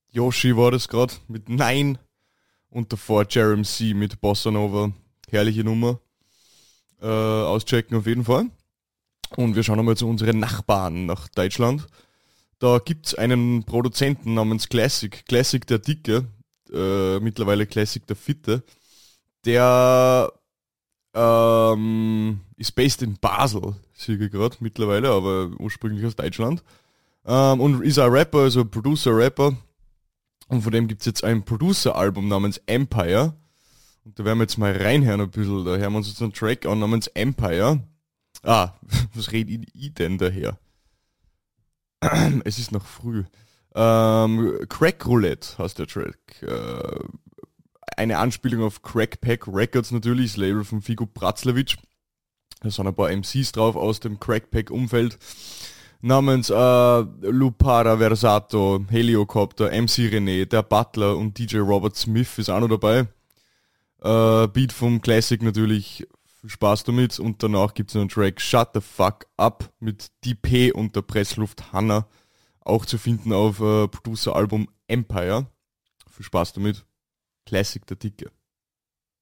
Yoshi war das gerade mit Nein und davor Jerem C. mit Bossa Nova. Herrliche Nummer. Auschecken auf jeden Fall. Und wir schauen einmal zu unseren Nachbarn nach Deutschland. Da gibt's einen Produzenten namens Classic. Classic der Dicke. Mittlerweile Classic der Fitte. Der ist based in Basel, sehe ich gerade mittlerweile, aber ursprünglich aus Deutschland. Und ist ein Rapper, also ein Producer-Rapper. Und von dem gibt es jetzt ein Producer-Album namens Empire. Und da werden wir jetzt mal reinhören ein bisschen. Da hören wir uns jetzt einen Track an namens Empire. Was rede ich denn daher? Es ist noch früh. Crack Roulette heißt der Track. Eine Anspielung auf Crackpack Records natürlich, das Label von Figo Bratzlewitsch. Da sind ein paar MCs drauf aus dem Crackpack-Umfeld. Namens Lupara Versato, Heliocopter, MC René, der Butler und DJ Robert Smith ist auch noch dabei. Beat vom Classic natürlich, viel Spaß damit. Und danach gibt es noch einen Track Shut the Fuck Up mit DP und der Pressluft Hanna. Auch zu finden auf Producer-Album Empire. Viel Spaß damit. Classic der Dicke.